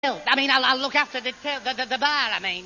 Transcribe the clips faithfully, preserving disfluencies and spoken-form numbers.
I mean, I'll, I'll look after the, the, the, the bar, I mean.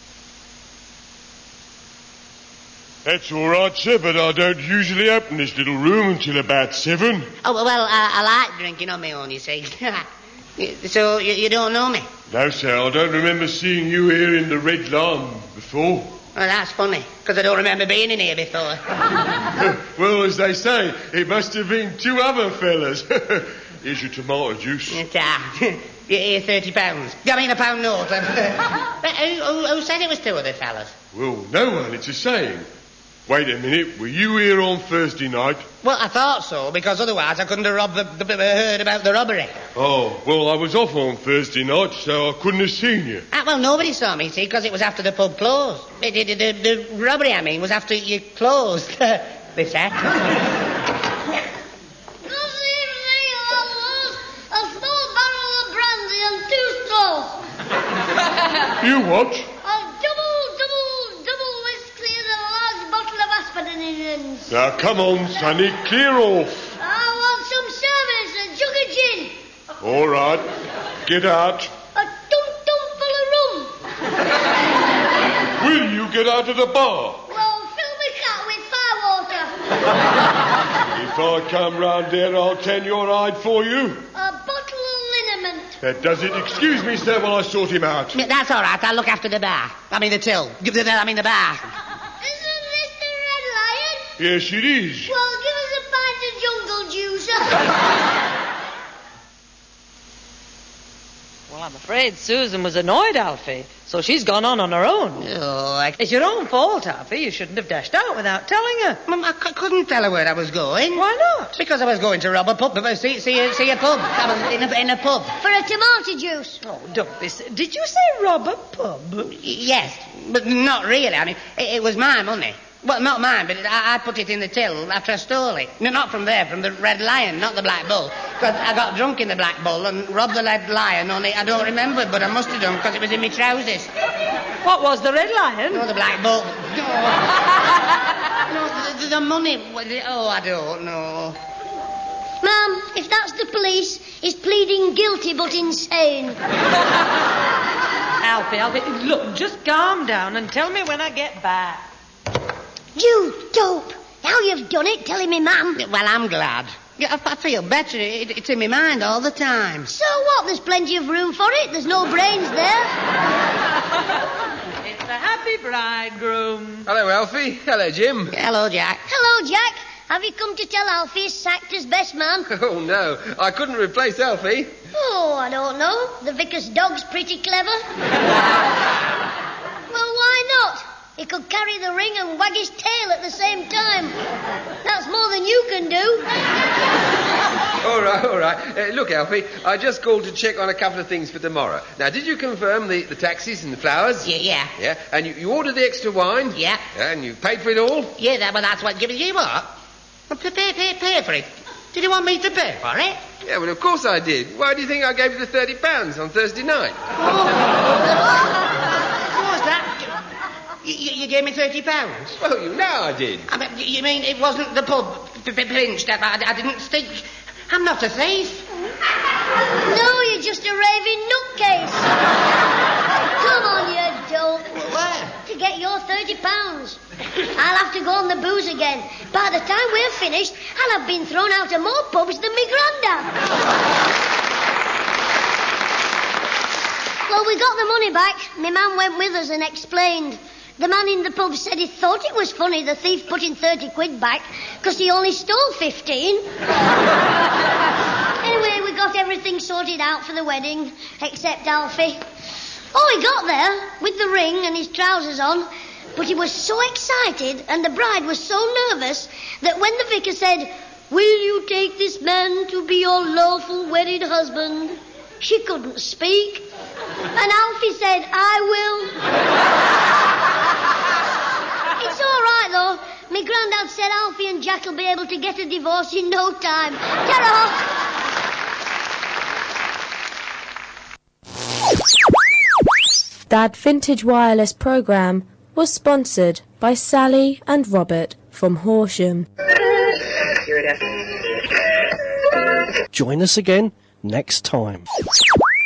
That's all right, sir, but I don't usually open this little room until about seven. Oh, well, I, I like drinking on my own, you see. So, you, you don't know me? No, sir, I don't remember seeing you here in the Red Lion before. Well, that's funny, because I don't remember being in here before. Well, as they say, it must have been two other fellas. Here's your tomato juice. Yeah, Here's thirty pounds. I mean, a pound note. But who, who, who said it was two other fellas? Well, no one, it's a saying. Wait a minute, were you here on Thursday night? Well, I thought so, because otherwise I couldn't have robbed the, the, the, heard about the robbery. Oh, well, I was off on Thursday night, so I couldn't have seen you. Ah, well, nobody saw me, see, because it was after the pub closed. The, the, the, the robbery, I mean, was after you closed. This that. Good evening, others. A small barrel of brandy and two straws. You what? A double, double, double whiskey and a large bottle of aspirins. Now, come on, Sonny, clear off. I want some service, a jug of gin. All right, get out. A tum-tum full of rum. Will you get out of the bar? Well, fill me cat with firewater. If I come round there, I'll tan your hide for you. A bottle of liniment. That does it. Excuse me, sir, while I sort him out. Yeah, that's all right. I'll look after the bar. I mean, the till. Give the, I mean, the bar. Isn't this the Red Lion? Yes, it is. Well, give us a pint of jungle juice. Well, I'm afraid Susan was annoyed, Alfie, so she's gone on on her own. Oh, I, It's your own fault, Alfie. You shouldn't have dashed out without telling her. Mum, I c- couldn't tell her where I was going. Why not? Because I was going to rob a pub. See, see, a, see a pub. I was in a, in a pub. For a tomato juice. Oh, don't be... si- Did you say rob a pub? Y- Yes, but not really. I mean, it, it was my money. Well, not mine, but it, I, I put it in the till after I stole it. No, not from there, from the Red Lion, not the Black Bull. Because I got drunk in the Black Bull and robbed the Red Lion on it. I don't remember, but I must have done because it was in my trousers. What was the Red Lion? No, the Black Bull. No, no the, the money. was it- Oh, I don't know. Ma'am, if that's the police, he's pleading guilty but insane. Alfie, Alfie, look, just calm down and tell me when I get back. You dope. Now you've done it, telling me, ma'am. Well, I'm glad. Yeah, I, I feel better. It, it's in my mind all the time. So what? There's plenty of room for it. There's no brains there. It's the happy bridegroom. Hello, Alfie. Hello, Jim. Hello, Jack. Hello, Jack. Have you come to tell Alfie he's sacked as best man? Oh, no. I couldn't replace Alfie. Oh, I don't know. The vicar's dog's pretty clever. Well, why not? He could carry the ring and wag his tail at the same time. That's more than you can do. All right, all right. Uh, look, Alfie, I just called to check on a couple of things for tomorrow. Now, did you confirm the, the taxis and the flowers? Yeah, yeah. Yeah, and you, you ordered the extra wine? Yeah. And you paid for it all? Yeah, that, well, that's what... Give you what? Well, pay, pay, pay, pay for it. Did you want me to pay for it? Yeah, well, of course I did. Why do you think I gave you the thirty pounds on Thursday night? What was that? You, you, you gave me thirty pounds? Well, you know I did. I mean, you mean it wasn't the pub p- p- pinched? I, I didn't stick... I'm not a thief. No, you're just a raving nutcase. Come on, you dope. Where? To get your thirty pounds. I'll have to go on the booze again. By the time we're finished, I'll have been thrown out of more pubs than me grandad. Well, we got the money back. My man went with us and explained. The man in the pub said he thought it was funny the thief put in thirty quid back because he only stole fifteen. Anyway, we got everything sorted out for the wedding, except Alfie. Oh, he got there with the ring and his trousers on, but he was so excited and the bride was so nervous that when the vicar said, "Will you take this man to be your lawful wedded husband?" she couldn't speak. And Alfie said, "I will." It's all right, though. My granddad said Alfie and Jack will be able to get a divorce in no time. Ta-ra! That Vintage Wireless programme was sponsored by Sally and Robert from Horsham. Join us again next time.